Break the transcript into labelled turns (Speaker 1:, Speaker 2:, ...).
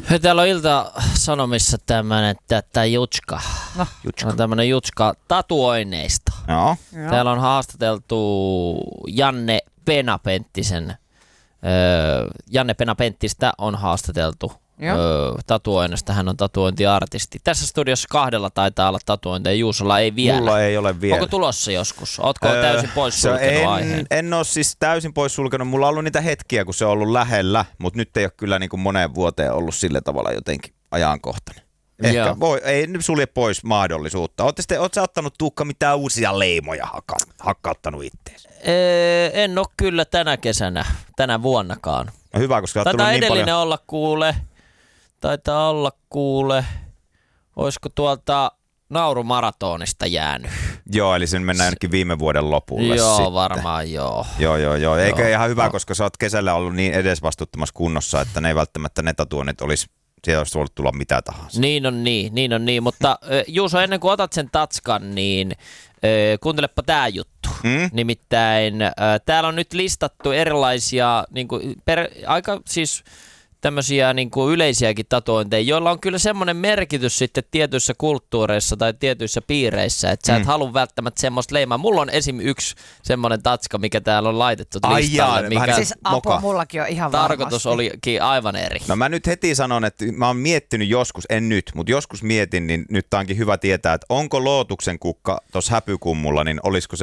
Speaker 1: Täällä on Ilta-Sanomissa tämmönen Jutska.
Speaker 2: No.
Speaker 1: On tämmönen Jutska tatuoinneista.
Speaker 3: Joo.
Speaker 1: Täällä on haastateltu Janne Penapenttisen. Janne Penapenttistä on haastateltu tatuoinnista. Hän on tatuointiartisti. Tässä studiossa 2 taitaa olla tatuointeja. Juusolla ei vielä.
Speaker 3: Mulla ei ole vielä.
Speaker 1: Onko tulossa joskus? Ootko täysin pois sulkenut aiheen?
Speaker 3: En ole siis täysin pois sulkenut. Mulla on ollut niitä hetkiä, kun se on ollut lähellä, mutta nyt ei ole kyllä niin kuin moneen vuoteen ollut sillä tavalla jotenkin ajankohtainen. Ehkä ei sulje pois mahdollisuutta. Oletko sä ottanut, Tuukka, mitään uusia leimoja hakkauttanut itteensä?
Speaker 1: En ole kyllä tänä vuonnakaan.
Speaker 3: No hyvä, koska olet tullut
Speaker 1: Taitaa
Speaker 3: niin
Speaker 1: edellinen
Speaker 3: paljon.
Speaker 1: Taitaa olla kuule. Olisiko tuolta Naurumaratonista jäänyt?
Speaker 3: Joo, eli sen mennään jonnekin viime vuoden lopulle.
Speaker 1: Joo,
Speaker 3: sitten.
Speaker 1: Varmaan joo.
Speaker 3: Joo. Eikä ihan hyvä, koska sä oot kesällä ollut niin edesvastuuttomassa kunnossa, että ne ei välttämättä ne tatuoinnit olisi, sieltä olisi voinut tulla mitä tahansa.
Speaker 1: Niin on niin. Mutta Juuso, ennen kuin otat sen tatskan, niin kuuntelepa tää juttu. Nimittäin täällä on nyt listattu erilaisia, aika siis tämmöisiä niin kuin yleisiäkin tatuointeja, joilla on kyllä semmoinen merkitys sitten tietyissä kulttuureissa tai tietyissä piireissä, että sä et halua välttämättä semmoista leimaa. Mulla on esim. Yksi semmoinen tatska, mikä täällä on laitettu listalle, mikä
Speaker 2: siis apua, mullakin on ihan
Speaker 1: tarkoitus
Speaker 2: varmasti.
Speaker 1: olikin aivan eri.
Speaker 3: No mä nyt heti sanon, että mä oon miettinyt joskus, en nyt, mutta joskus mietin, niin nyt onkin hyvä tietää, että onko Lootuksen kukka tuossa häpykummulla, niin olisiko